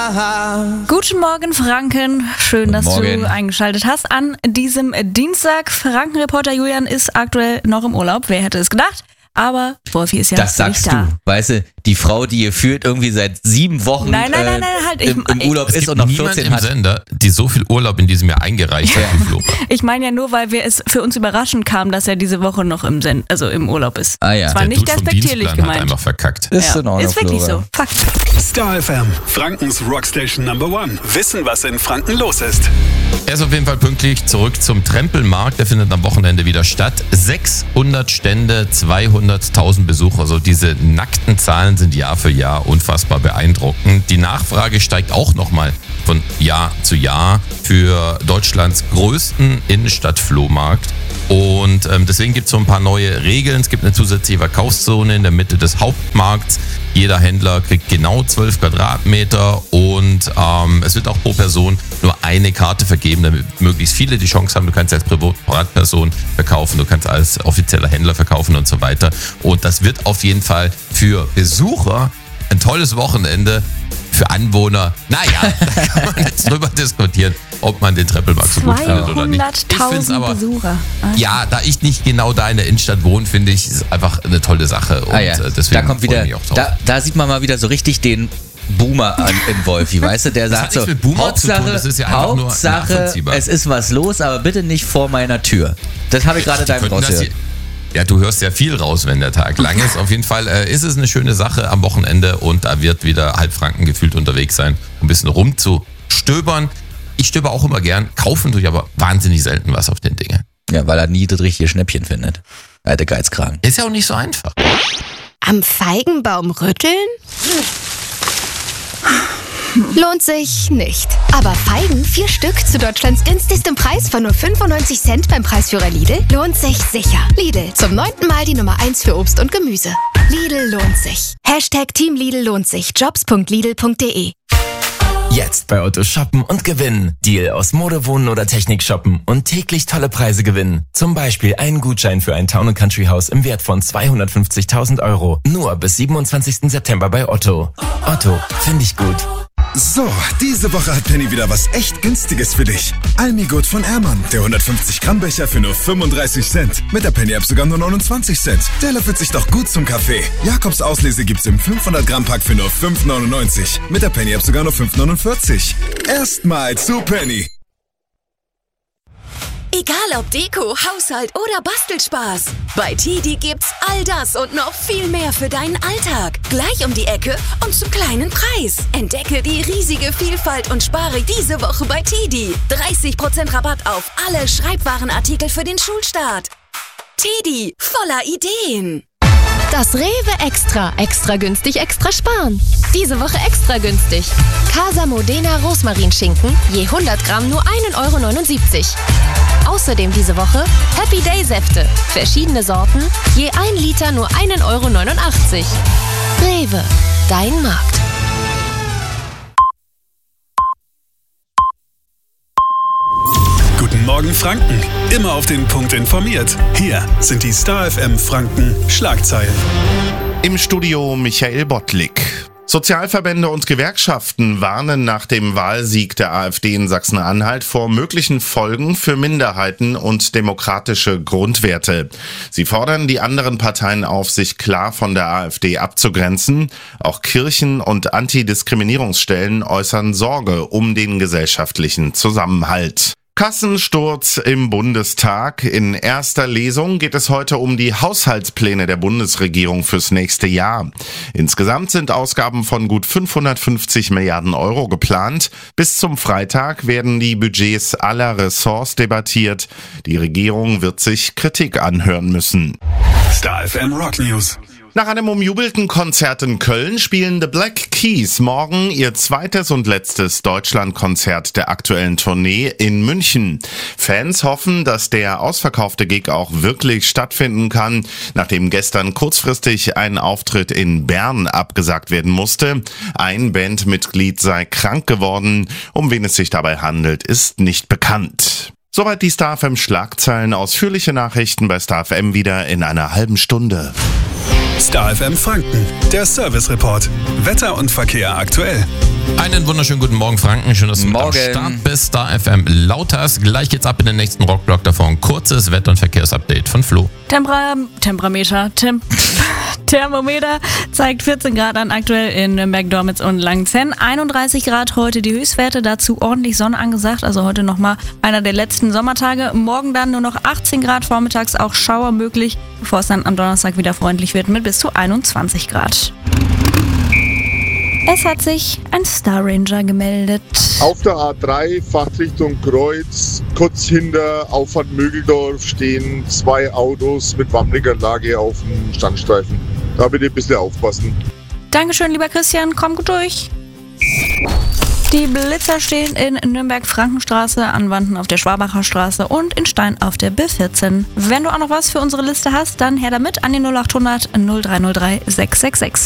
Guten Morgen, Franken. Schön, dass du eingeschaltet hast an diesem Dienstag. Frankenreporter Julian ist aktuell noch im Urlaub. Wer hätte es gedacht? Aber Wolfi ist ja das sagst da. Du, weißt du, die Frau, die ihr führt, irgendwie seit 7 Wochen halt im Urlaub ist und noch 14 hat. Es gibt niemand im Sender, die so viel Urlaub in diesem Jahr eingereicht hat wie Flo. Ich meine ja nur, weil es für uns überraschend kam, dass er diese Woche noch im Urlaub ist. Ah ja. Das war Der nicht Dude vom despektierlich Dienstplan gemeint. hat einfach verkackt. Ist in Ordnung, ist wirklich Flora. so. Fakt. Star FM, Frankens Rockstation Number 1. Wissen, was in Franken los ist. Er ist auf jeden Fall pünktlich zurück zum Trempelmarkt. Der findet am Wochenende wieder statt. 600 Stände, 200.000 Besucher. Also diese nackten Zahlen sind Jahr für Jahr unfassbar beeindruckend. Die Nachfrage steigt auch nochmal von Jahr zu Jahr für Deutschlands größten Innenstadt-Flohmarkt. Und deswegen gibt es so ein paar neue Regeln. Es gibt eine zusätzliche Verkaufszone in der Mitte des Hauptmarkts. Jeder Händler kriegt genau 12 Quadratmeter und es wird auch pro Person nur eine Karte vergeben, damit möglichst viele die Chance haben. Du kannst als Privatperson verkaufen, du kannst als offizieller Händler verkaufen und so weiter. Und das wird auf jeden Fall für Besucher ein tolles Wochenende. Für Anwohner, naja, da kann man jetzt drüber diskutieren, ob man den Trempelmarkt so gut findet oder nicht. 200.000 Besucher. Ja, da ich nicht genau da in der Innenstadt wohne, finde ich, ist einfach eine tolle Sache. Und deswegen da kommt wieder, freue ich mich auch drauf. da sieht man mal wieder so richtig den Boomer an in Wolfi, weißt du, der sagt so, mit Boomer zu tun, das ist ja einfach nur nachvollziehbar. Es ist was los, aber bitte nicht vor meiner Tür. Das habe ich gerade deinem rausgehört. Ja, du hörst ja viel raus, wenn der Tag lang ist. Auf jeden Fall ist es eine schöne Sache am Wochenende und da wird wieder halb Franken gefühlt unterwegs sein, um ein bisschen rumzustöbern. Ich stöber auch immer gern, kaufen tue ich aber wahnsinnig selten was auf den Dingen. Ja, weil er nie das richtige Schnäppchen findet. Alte Geizkragen. Ist ja auch nicht so einfach. Am Feigenbaum rütteln? Lohnt sich nicht. Aber Feigen, 4 Stück zu Deutschlands günstigstem Preis von nur 95 Cent beim Preisführer Lidl, lohnt sich sicher. Lidl, zum 9. Mal die Nummer 1 für Obst und Gemüse. Lidl lohnt sich. #Team Lidl lohnt sich. Jobs.lidl.de. Jetzt bei Otto shoppen und gewinnen. Deal aus Mode, Wohnen oder Technik shoppen und täglich tolle Preise gewinnen. Zum Beispiel einen Gutschein für ein Town & Country Haus im Wert von 250.000 €. Nur bis 27. September bei Otto. Otto, finde ich gut. So, diese Woche hat Penny wieder was echt Günstiges für dich. Almigut von Ehrmann, der 150 Gramm Becher für nur 35 Cent. Mit der Penny-App sogar nur 29 Cent. Der löffelt sich doch gut zum Kaffee. Jakobs Auslese gibt's im 500 Gramm Pack für nur 5,99. Mit der Penny-App sogar nur 5,49. Erstmal zu Penny. Egal ob Deko, Haushalt oder Bastelspaß. Bei TEDi gibt's all das und noch viel mehr für deinen Alltag. Gleich um die Ecke und zum kleinen Preis. Entdecke die riesige Vielfalt und spare diese Woche bei TEDi. 30% Rabatt auf alle Schreibwarenartikel für den Schulstart. TEDi, voller Ideen. Das Rewe Extra. Extra günstig, extra sparen. Diese Woche extra günstig. Casa Modena Rosmarinschinken, je 100 Gramm nur 1,79 €. Außerdem diese Woche Happy Day Säfte. Verschiedene Sorten, je 1 Liter nur 1,89 €. Rewe, dein Markt. Guten Morgen Franken. Immer auf den Punkt informiert. Hier sind die Star FM Franken Schlagzeilen. Im Studio Michael Bottlik. Sozialverbände und Gewerkschaften warnen nach dem Wahlsieg der AfD in Sachsen-Anhalt vor möglichen Folgen für Minderheiten und demokratische Grundwerte. Sie fordern die anderen Parteien auf, sich klar von der AfD abzugrenzen. Auch Kirchen und Antidiskriminierungsstellen äußern Sorge um den gesellschaftlichen Zusammenhalt. Kassensturz im Bundestag. In erster Lesung geht es heute um die Haushaltspläne der Bundesregierung fürs nächste Jahr. Insgesamt sind Ausgaben von gut 550 Milliarden € geplant. Bis zum Freitag werden die Budgets aller Ressorts debattiert. Die Regierung wird sich Kritik anhören müssen. Star FM Rock News. Nach einem umjubelten Konzert in Köln spielen The Black Keys morgen ihr zweites und letztes Deutschlandkonzert der aktuellen Tournee in München. Fans hoffen, dass der ausverkaufte Gig auch wirklich stattfinden kann, nachdem gestern kurzfristig ein Auftritt in Bern abgesagt werden musste. Ein Bandmitglied sei krank geworden. Um wen es sich dabei handelt, ist nicht bekannt. Soweit die Star FM Schlagzeilen. Ausführliche Nachrichten bei Star FM wieder in einer halben Stunde. Star FM Franken, der Service Report. Wetter und Verkehr aktuell. Einen wunderschönen guten Morgen, Franken. Schön, dass du mit am Start bist. Star FM laut hast. Gleich geht's ab in den nächsten Rockblock davor. Ein kurzes Wetter- und Verkehrsupdate von Flo. Thermometer zeigt 14 Grad an, aktuell in Nürnberg, Dormitz und Langenzenn. 31 Grad heute die Höchstwerte, dazu ordentlich Sonne angesagt. Also heute nochmal einer der letzten Sommertage. Morgen dann nur noch 18 Grad, vormittags auch Schauer möglich, bevor es dann am Donnerstag wieder freundlich wird mit bis zu 21 Grad. Es hat sich ein Star Ranger gemeldet. Auf der A3, Fahrtrichtung Kreuz, kurz hinter Auffahrt Mögeldorf stehen 2 Autos mit Warnblinkanlage auf dem Standstreifen. Da bitte ein bisschen aufpassen. Dankeschön, lieber Christian, komm gut durch. Die Blitzer stehen in Nürnberg-Frankenstraße, an Wanden auf der Schwabacher Straße und in Stein auf der B14. Wenn du auch noch was für unsere Liste hast, dann her damit an die 0800 0303 666.